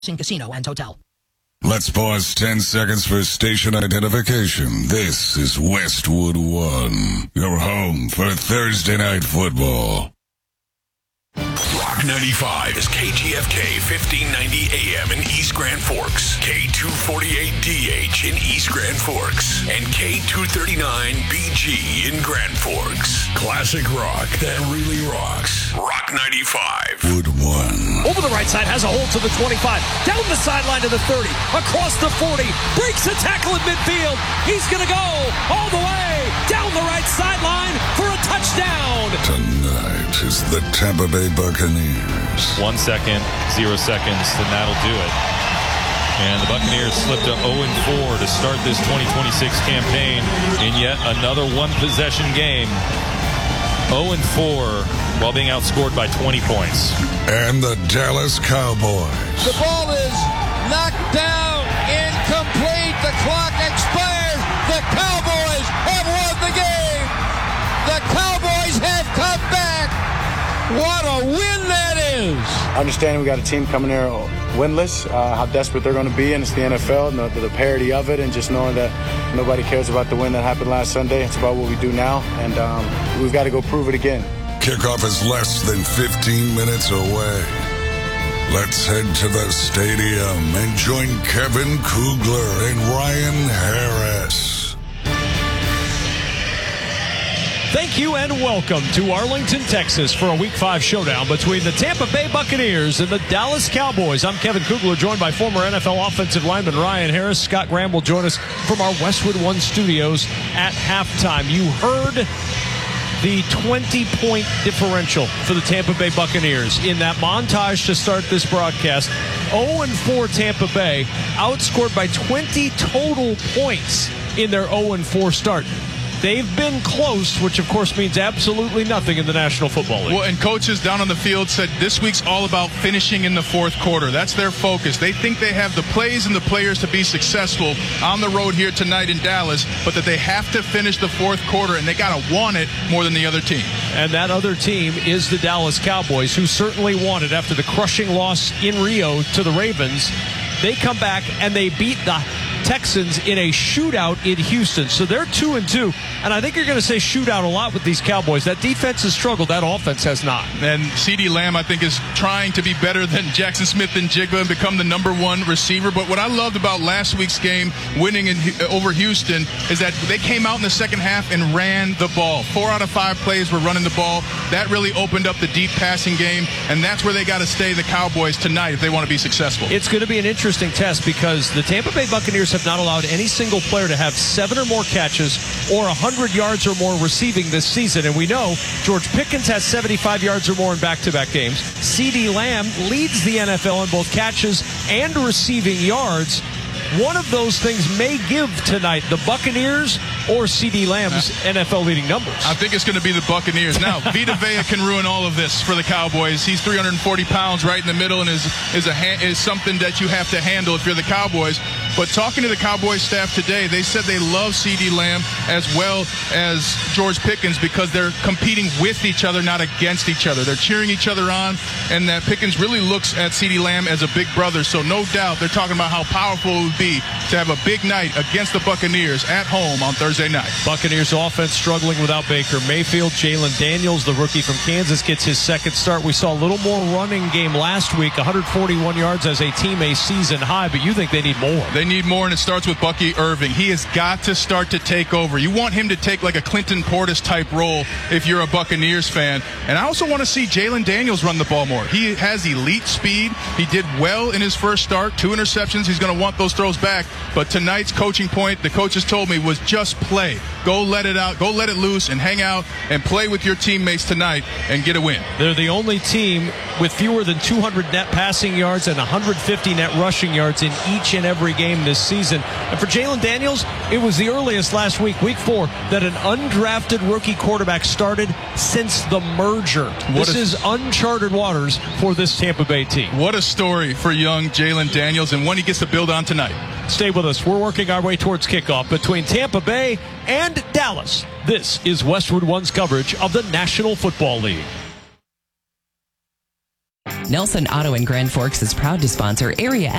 Casino and Hotel. Let's pause 10 seconds for station identification. This is Westwood One, your home for Thursday night football. Rock 95 is KGFK 1590 AM in East Grand Forks, K248DH in East Grand Forks, and K239BG in Grand Forks. Classic rock that really rocks. Rock 95. Wood One. Over the right side, has a hold to the 25. Down the sideline to the 30. Across the 40. Breaks a tackle in midfield. He's going to go all the way down the right sideline for a touchdown. Tonight is the Tampa Bay Buccaneers. 1 second, 0 seconds, then that'll do it. And the Buccaneers slipped to 0-4 to start this 2026 campaign in yet another one-possession game. 0-4 while being outscored by 20 points. And the Dallas Cowboys. The ball is knocked down, incomplete. The clock expires. The Cowboys have won the game. The Cowboys have come back. What a win that is. Understanding we got a team coming here winless, how desperate they're going to be, and it's the NFL, and the parity of it, and just knowing that nobody cares about the win that happened last Sunday. It's about what we do now, and we've got to go prove it again. Kickoff is less than 15 minutes away. Let's head to the stadium and join Kevin Kugler and Ryan Harris. Thank you and welcome to Arlington, Texas for a Week 5 showdown between the Tampa Bay Buccaneers and the Dallas Cowboys. I'm Kevin Kugler, joined by former NFL offensive lineman Ryan Harris. Scott Graham will join us from our Westwood One studios at halftime. You heard the 20-point differential for the Tampa Bay Buccaneers in that montage to start this broadcast. 0-4 Tampa Bay, outscored by 20 total points in their 0-4 start. They've been close, which of course means absolutely nothing in the National Football League. Well, and coaches down on the field said this week's all about finishing in the fourth quarter. That's their focus. They think they have the plays and the players to be successful on the road here tonight in Dallas, but that they have to finish the fourth quarter, and they got to want it more than the other team. And that other team is the Dallas Cowboys, who certainly want it after the crushing loss in Rio to the Ravens. They come back and they beat the Texans in a shootout in Houston. So they're 2-2. And I think you're going to say shootout a lot with these Cowboys. That defense has struggled. That offense has not. And CeeDee Lamb, I think, is trying to be better than Jackson Smith and Jigba and become the number one receiver. But what I loved about last week's game, winning over Houston, is that they came out in the second half and ran the ball. 4 out of 5 plays were running the ball. That really opened up the deep passing game. And that's where they got to stay, the Cowboys, tonight if they want to be successful. It's going to be an interesting test because the Tampa Bay Buccaneers have not allowed any single player to have 7 or more catches or 100 yards or more receiving this season. And we know George Pickens has 75 yards or more in back-to-back games. CeeDee Lamb leads the NFL in both catches and receiving yards. One of those things may give tonight, the Buccaneers or CeeDee Lamb's NFL leading numbers. I think it's going to be the Buccaneers. Now, Vita Vea can ruin all of this for the Cowboys. He's 340 pounds right in the middle and is something that you have to handle if you're the Cowboys. But talking to the Cowboys staff today, they said they love CeeDee Lamb as well as George Pickens because they're competing with each other, not against each other. They're cheering each other on, and that Pickens really looks at CeeDee Lamb as a big brother. So no doubt they're talking about how powerful it would be to have a big night against the Buccaneers at home on Thursday night. Buccaneers offense struggling without Baker Mayfield. Jalen Daniels, the rookie from Kansas, gets his second start. We saw a little more running game last week, 141 yards as a team, a season high, but you think they need more. They need more, and it starts with Bucky Irving. He has got to start to take over. You want him to take like a Clinton Portis type role if you're a Buccaneers fan. And I also want to see Jalen Daniels run the ball more. He has elite speed. He did well in his first start, 2 interceptions. He's going to want those throws back. But tonight's coaching point, the coaches told me, was just play. Go let it out. Go let it loose and hang out and play with your teammates tonight and get a win. They're the only team with fewer than 200 net passing yards and 150 net rushing yards in each and every game this season. And for Jalen Daniels, it was the earliest last week, week 4, that an undrafted rookie quarterback started since the merger. This is uncharted waters for this Tampa Bay team. What a story for young Jalen Daniels, and one he gets to build on tonight. Stay with us. We're working our way towards kickoff between Tampa Bay and Dallas. This is Westwood One's coverage of the National Football League. Nelson Auto in Grand Forks is proud to sponsor Area